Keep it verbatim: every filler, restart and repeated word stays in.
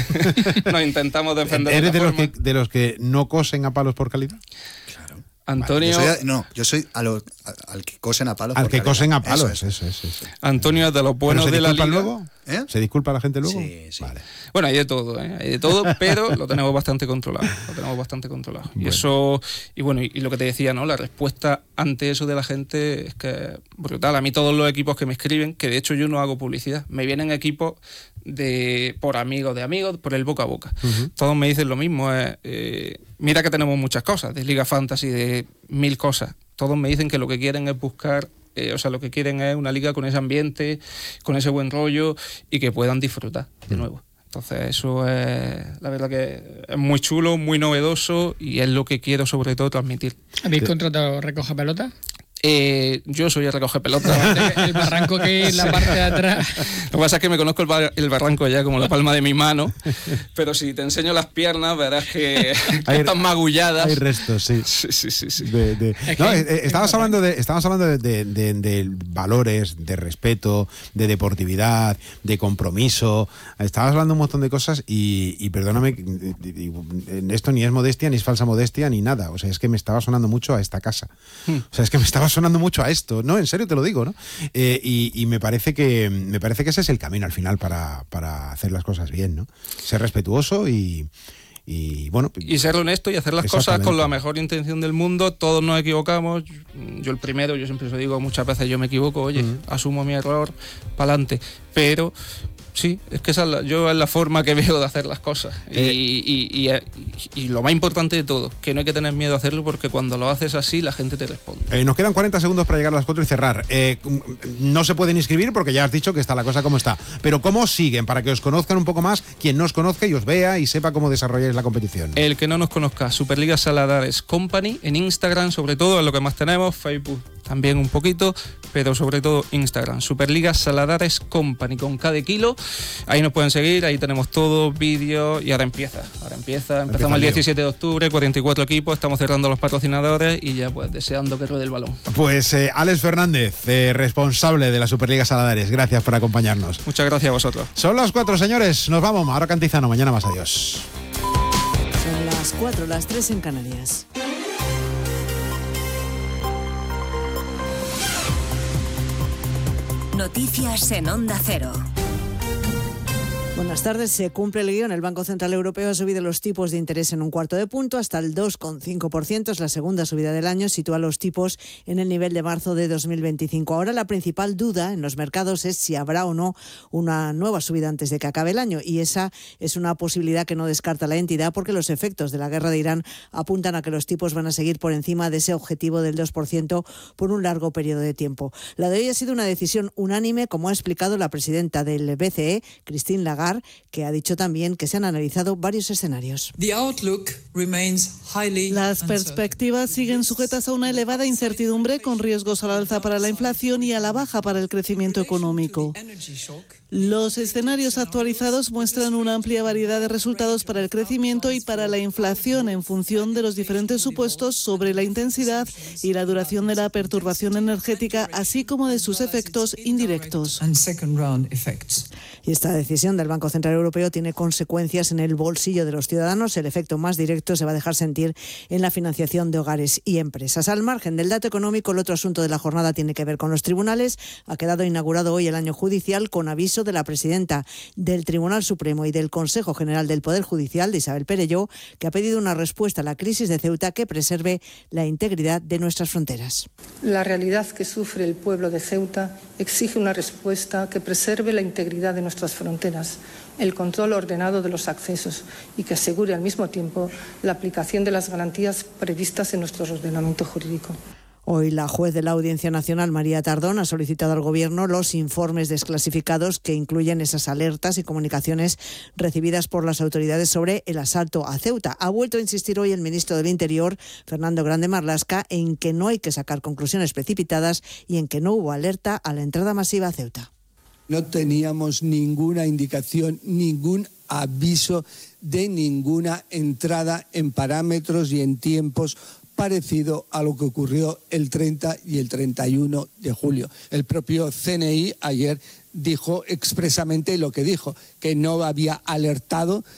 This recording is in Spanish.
nos intentamos defender. ¿Eres de, de, los que, de los que no cosen a palos por calidad? Claro. Antonio... Vale, yo soy, no, yo soy a lo, a, al que cosen a palos Al por que calidad. cosen a palos, eso es. eso es. Eso es. Antonio es de los buenos ¿Pero se de la liga. luego? ¿Eh? ¿Se disculpa la gente luego? Sí, sí. Vale. Bueno, hay de todo, ¿eh? Hay de todo, pero lo tenemos bastante controlado. Lo tenemos bastante controlado. Bueno. Y eso, y bueno, y, y lo que te decía, ¿no? La respuesta ante eso de la gente es que es brutal. A mí todos los equipos que me escriben, que de hecho yo no hago publicidad, me vienen equipos de por amigos de amigos, por el boca a boca. Uh-huh. Todos me dicen lo mismo. Eh, eh, mira que tenemos muchas cosas, de Liga Fantasy, de mil cosas. Todos me dicen que lo que quieren es buscar, eh, o sea, lo que quieren es una liga con ese ambiente, con ese buen rollo y que puedan disfrutar de nuevo. Entonces eso es, la verdad que es muy chulo, muy novedoso y es lo que quiero sobre todo transmitir. ¿Habéis contratado recoge pelota? Eh, yo soy el recoge pelota. El barranco que es la parte de atrás. Lo que pasa es que me conozco el, bar, el barranco ya como la palma de mi mano, pero si te enseño las piernas verás que hay, están magulladas. Hay restos, sí. Sí, sí, sí. sí. De, de... No, eh, estabas hablando de, estabas hablando de, de, de, de valores, de respeto, de deportividad, de compromiso. Estabas hablando un montón de cosas y, y perdóname, esto ni es modestia, ni es falsa modestia, ni nada. O sea, es que me estaba sonando mucho a esta casa. Hmm. O sea, es que me estaba sonando mucho a esto, no, en serio te lo digo, ¿no? Eh, y, y me parece que me parece que ese es el camino al final para, para hacer las cosas bien, ¿no? Ser respetuoso y, y bueno... Y ser honesto y hacer las cosas con la mejor intención del mundo. Todos nos equivocamos, yo el primero, yo siempre os digo, muchas veces yo me equivoco, oye, uh-huh. asumo mi error, pa'lante, pero... Sí, es que esa es la, yo es la forma que veo de hacer las cosas. Eh, y, y, y, y lo más importante de todo, que no hay que tener miedo a hacerlo porque cuando lo haces así, la gente te responde. Eh, nos quedan cuarenta segundos para llegar a las cuatro y cerrar. Eh, no se pueden inscribir porque ya has dicho que está la cosa como está. Pero ¿cómo siguen? Para que os conozcan un poco más, quien no os conozca y os vea y sepa cómo desarrolláis la competición. El que no nos conozca, Superliga Saladares Company, en Instagram sobre todo, es lo que más tenemos, Facebook también un poquito, pero sobre todo Instagram, Superliga Saladares Company, con cada kilo. Ahí nos pueden seguir, ahí tenemos todo, vídeos, y ahora empieza, ahora empieza, empezamos el diecisiete de octubre, cuarenta y cuatro equipos, estamos cerrando los patrocinadores y ya pues deseando que ruede el balón. Pues eh, Alex Fernández, eh, responsable de la Superliga Saladares, gracias por acompañarnos. Muchas gracias a vosotros. Son las cuatro, señores, nos vamos, ahora Cantizano, mañana más, adiós. Son las cuatro, las tres en Canarias. Noticias en Onda Cero. Buenas tardes. Se cumple el guión. El Banco Central Europeo ha subido los tipos de interés en un cuarto de punto hasta el dos coma cinco por ciento. Es la segunda subida del año. Sitúa los tipos en el nivel de marzo de dos mil veinticinco. Ahora la principal duda en los mercados es si habrá o no una nueva subida antes de que acabe el año. Y esa es una posibilidad que no descarta la entidad porque los efectos de la guerra de Irán apuntan a que los tipos van a seguir por encima de ese objetivo del dos por ciento por un largo periodo de tiempo. La de hoy ha sido una decisión unánime, como ha explicado la presidenta del B C E, Christine Lagarde, que ha dicho también que se han analizado varios escenarios. Las perspectivas siguen sujetas a una elevada incertidumbre con riesgos al alza para la inflación y a la baja para el crecimiento económico. Los escenarios actualizados muestran una amplia variedad de resultados para el crecimiento y para la inflación en función de los diferentes supuestos sobre la intensidad y la duración de la perturbación energética, así como de sus efectos indirectos. Y esta decisión del Banco Central Europeo tiene consecuencias en el bolsillo de los ciudadanos. El efecto más directo se va a dejar sentir en la financiación de hogares y empresas. Al margen del dato económico, el otro asunto de la jornada tiene que ver con los tribunales. Ha quedado inaugurado hoy el año judicial con aviso de la presidenta del Tribunal Supremo y del Consejo General del Poder Judicial, de Isabel Perelló, que ha pedido una respuesta a la crisis de Ceuta que preserve la integridad de nuestras fronteras. La realidad que sufre el pueblo de Ceuta exige una respuesta que preserve la integridad de nuestras fronteras, el control ordenado de los accesos y que asegure al mismo tiempo la aplicación de las garantías previstas en nuestro ordenamiento jurídico. Hoy la juez de la Audiencia Nacional, María Tardón, ha solicitado al Gobierno los informes desclasificados que incluyen esas alertas y comunicaciones recibidas por las autoridades sobre el asalto a Ceuta. Ha vuelto a insistir hoy el ministro del Interior, Fernando Grande Marlaska, en que no hay que sacar conclusiones precipitadas y en que no hubo alerta a la entrada masiva a Ceuta. No teníamos ninguna indicación, ningún aviso de ninguna entrada en parámetros y en tiempos parecido a lo que ocurrió el treinta y el treinta y uno de julio. El propio C N I ayer dijo expresamente lo que dijo, que no había alertado